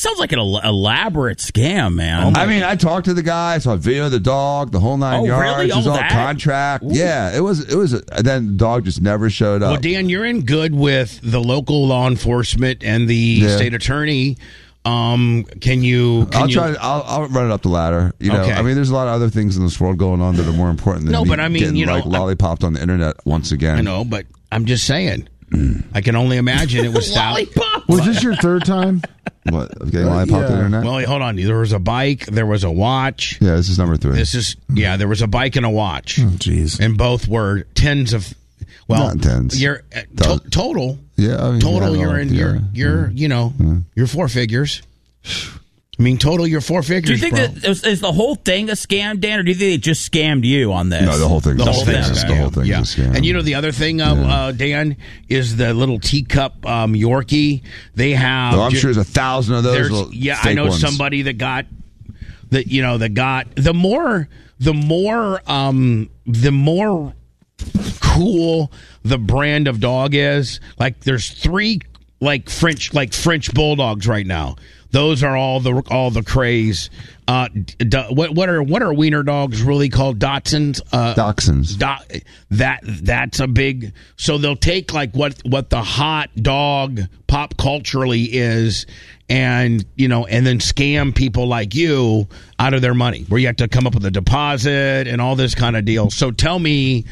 sounds like an elaborate scam, man. I mean, I talked to the guy, I saw a video of the dog, the whole 9 yards. Really? It was all contract. Ooh. Yeah, it was. Then the dog just never showed up. Well, Dan, you're in good with the local law enforcement and the state attorney. I'll run it up the ladder. Okay. I mean, there's a lot of other things in this world going on that are more important than getting lollipopped on the internet once again. I know, but I'm just saying. I can only imagine it was lollipop. Was this your third time? What? Getting lollipop on the internet? Well, hold on. There was a bike. There was a watch. Yeah, this is number 3. There was a bike and a watch. Oh, jeez. And both were tens of. Well, not tens. You're total. Yeah, I mean, total. You're 4 figures. I mean, total, you're 4 figures. Do you think that is the whole thing a scam, Dan, or do you think they just scammed you on this? No, the whole thing. The whole thing is a scam. And you know the other thing, Dan, is the little teacup Yorkie. They have. I'm sure there's 1,000 of those. I know ones. Somebody that got the more cool the brand of dog is. Like there's 3 French bulldogs right now. Those are all the craze. What are wiener dogs really called? Dachshunds. Dachshunds. That's a big. So they'll take like what the hot dog pop culturally is, and then scam people like you out of their money, where you have to come up with a deposit and all this kind of deal. So tell me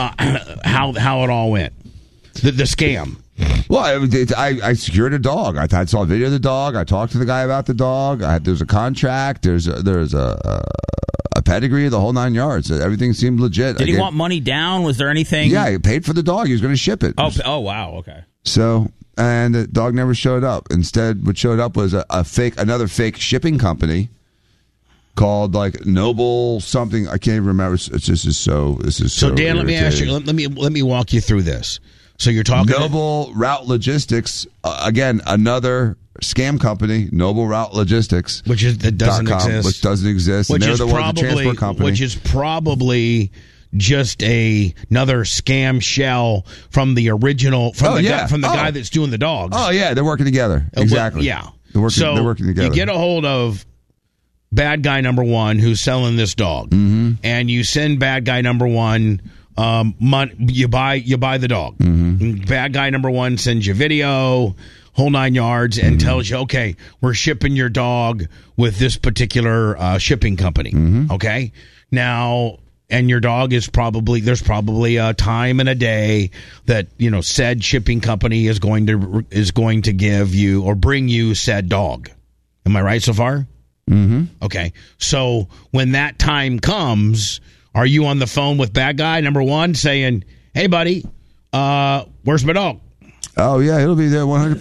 how it all went. The scam. Well, I secured a dog. I saw a video of the dog. I talked to the guy about the dog. There's a contract. There's a pedigree, the whole 9 yards. Everything seemed legit. Did he want money down? Was there anything? Yeah, he paid for the dog. He was going to ship it. Oh, wow. Okay. So, and the dog never showed up. Instead, what showed up was another fake shipping company called like Noble something. I can't even remember. This is so. So Dan, irritating. let me ask you. Let me walk you through this. So you're talking Noble Route Logistics, again, another scam company, Noble Route Logistics, which doesn't exist, and they're the ones, the transport company, which is probably just another scam shell from the original guy that's doing the dogs. Oh yeah, they're working together. Exactly. Yeah, they're working together. You get a hold of bad guy number 1 who's selling this dog, and you send bad guy number 1. Money, you buy the dog. Bad guy number 1 sends you video, whole 9 yards, and tells you, okay, we're shipping your dog with this particular shipping company. Okay, now, and your dog is there's probably a time and a day that said shipping company is going to give you or bring you said dog. Am I right so far? Okay, so when that time comes. Are you on the phone with bad guy number 1 saying, hey, buddy, where's my dog? Oh, yeah, he'll be there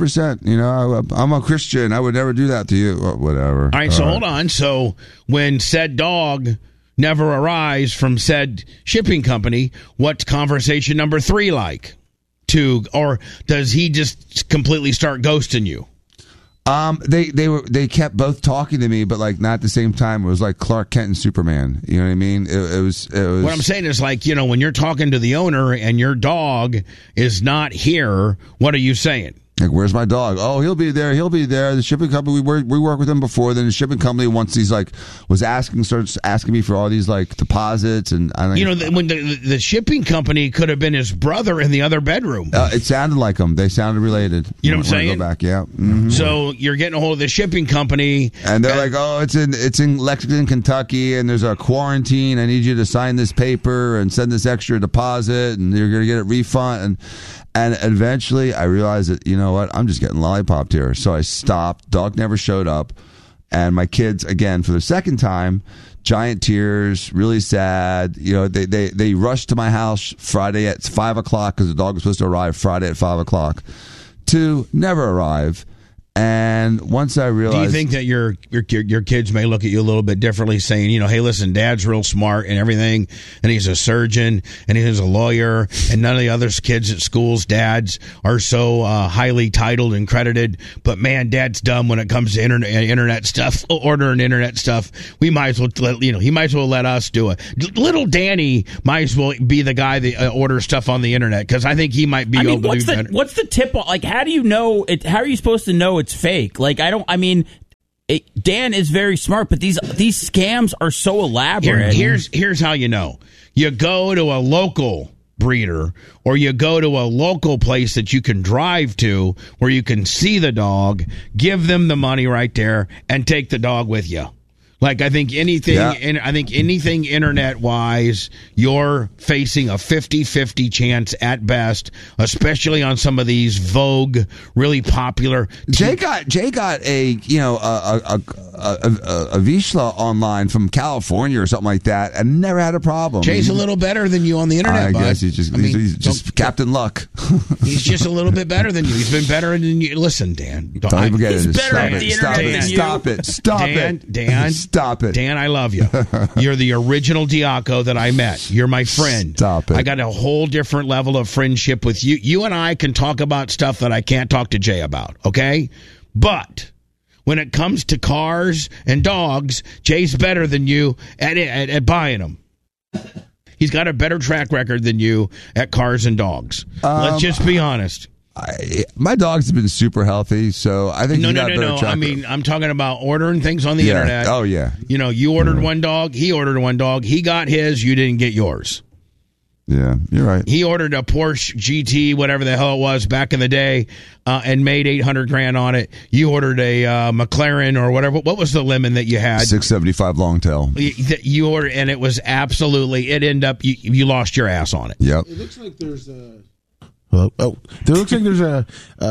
100%. I'm a Christian. I would never do that to you. Or whatever. All right, hold on. So when said dog never arrives from said shipping company, what's conversation number 3 like? Or does he just completely start ghosting you? They kept both talking to me, but like not at the same time. It was like Clark Kent and Superman. You know what I mean? It was. What I'm saying is like, when you're talking to the owner and your dog is not here, what are you saying? Like, where's my dog? Oh, he'll be there. The shipping company, we worked with him before. Then the shipping company, once he's like, starts asking me for all these like deposits. And when the shipping company could have been his brother in the other bedroom. It sounded like them. They sounded related. You know what I'm saying? Go back, yeah. So you're getting a hold of the shipping company. And they're like, oh, it's in Lexington, Kentucky, and there's a quarantine. I need you to sign this paper and send this extra deposit, and you're going to get a refund. And eventually I realized that, you know what, I'm just getting lollipopped here. So I stopped. Dog never showed up. And my kids, again, for the second time, giant tears, really sad. They rushed to my house Friday at 5 o'clock because the dog was supposed to arrive Friday at 5 o'clock to never arrive. And once I realized... Do you think that your kids may look at you a little bit differently, saying, hey, listen, Dad's real smart and everything, and he's a surgeon, and he's a lawyer, and none of the other kids at school's dads are so highly titled and credited, but man, Dad's dumb when it comes to internet stuff, ordering internet stuff. We might as well he might as well let us do it. Little Danny might as well be the guy that orders stuff on the internet, because I think he might be able to do better. What's the tip? Like, how do you know it? How are you supposed to know it's fake? Like, Dan is very smart, but these scams are so elaborate. Here's how you know. You go to a local breeder, or you go to a local place that you can drive to where you can see the dog, give them the money right there, and take the dog with you. Like, I think anything internet wise, you're facing a 50-50 chance at best, especially on some of these Vogue, really popular. Jay got a Vizsla online from California or something like that, and never had a problem. Jay's a little better than you on the internet. I guess he's just Captain Luck. He's just a little bit better than you. He's been better than you. Listen, Dan. He's better at the internet than you. Stop it. Dan. Stop it. Dan, I love you. You're the original Diaco that I met. You're my friend. Stop it. I got a whole different level of friendship with you. You and I can talk about stuff that I can't talk to Jay about, okay? But when it comes to cars and dogs, Jay's better than you at buying them. He's got a better track record than you at cars and dogs. Let's just be honest. My dogs have been super healthy, so I think no. I mean, I'm talking about ordering things on the internet. Oh, yeah. You know, you ordered one dog. He ordered one dog. He got his. You didn't get yours. Yeah, you're right. He ordered a Porsche GT, whatever the hell it was back in the day, and made $800,000 on it. You ordered a McLaren or whatever. What was the lemon that you had? 675 long tail. You ordered, and it was absolutely. It ended up you lost your ass on it. Yep. It looks like there's a. There looks like there's a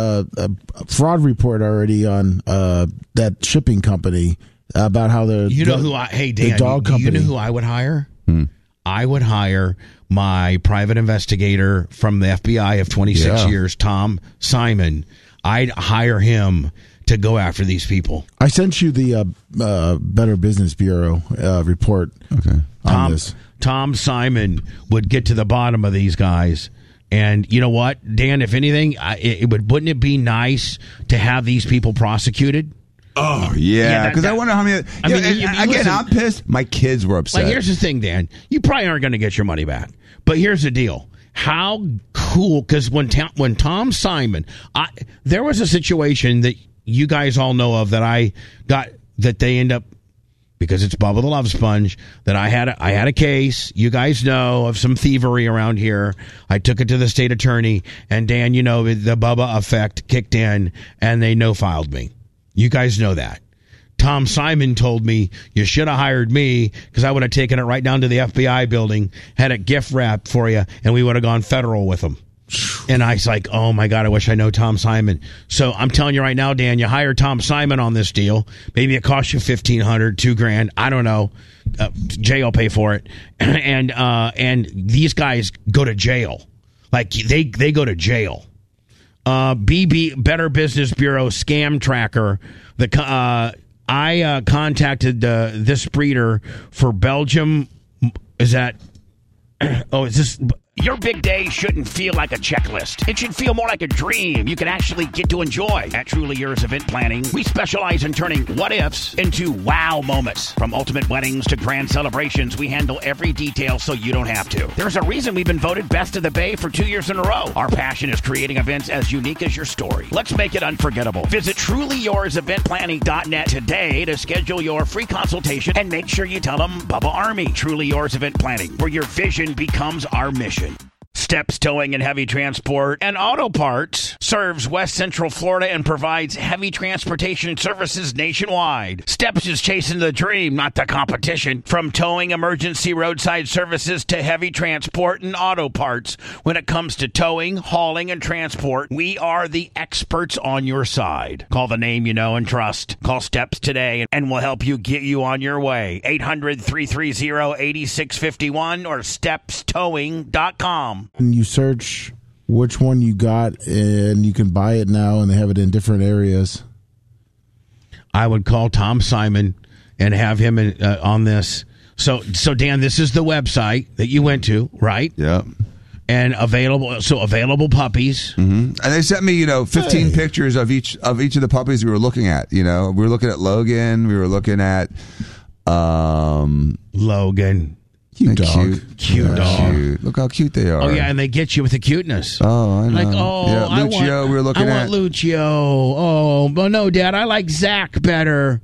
fraud report already on that shipping company about how Dan, the dog company. You know who I would hire? I would hire my private investigator from the FBI of 26 years, Tom Simon. I'd hire him to go after these people. I sent you the Better Business Bureau report on this. Tom Simon would get to the bottom of these guys. And you know what, Dan, if anything, wouldn't it be nice to have these people prosecuted? Oh, yeah. Because I wonder how many. Listen, I'm pissed. My kids were upset. Like, here's the thing, Dan. You probably aren't going to get your money back. But here's the deal. How cool. Because when Tom Simon, there was a situation that you guys all know of that I got, that they end up, because it's Bubba the Love Sponge, that I had a case, you guys know, of some thievery around here. I took it to the state attorney, and Dan, you know, the Bubba effect kicked in, and they no-filed me. You guys know that. Tom Simon told me, you should have hired me, because I would have taken it right down to the FBI building, had it gift wrapped for you, and we would have gone federal with them. And I was like, oh my God, I wish I know Tom Simon. So I'm telling you right now, Dan, you hire Tom Simon on this deal. Maybe it costs you $1,500, $2,000. I don't know. Jay will pay for it. And these guys go to jail. Like they go to jail. BB Better Business Bureau scam tracker. I contacted this breeder for Belgium. Is that? Oh, is this? Your big day shouldn't feel like a checklist. It should feel more like a dream you can actually get to enjoy. At Truly Yours Event Planning, we specialize in turning what-ifs into wow moments. From ultimate weddings to grand celebrations, we handle every detail so you don't have to. There's a reason we've been voted Best of the Bay for 2 years in a row. Our passion is creating events as unique as your story. Let's make it unforgettable. Visit TrulyYoursEventPlanning.net today to schedule your free consultation and make sure you tell them Bubba Army. Truly Yours Event Planning, where your vision becomes our mission. Steps Towing and Heavy Transport and Auto Parts serves West Central Florida and provides heavy transportation services nationwide. Steps is chasing the dream, not the competition. From towing, emergency roadside services to heavy transport and auto parts. When it comes to towing, hauling, and transport, we are the experts on your side. Call the name you know and trust. Call Steps today and we'll help you get you on your way. 800-330-8651 or stepstowing.com. And you search which one you got, and you can buy it now, and they have it in different areas. I would call Tom Simon and have him on this. So Dan, this is the website that you went to, right? Yeah. And available puppies. Mm-hmm. And they sent me, 15 pictures of each of the puppies we were looking at. We were looking at Logan. We were looking at Logan. Cute dog. Cute dog. Cute. Look how cute they are. Oh, yeah, and they get you with the cuteness. Oh, I know. Like, yeah, Lucio, we were looking at. I want Lucio. Oh, but no, Dad, I like Zach better.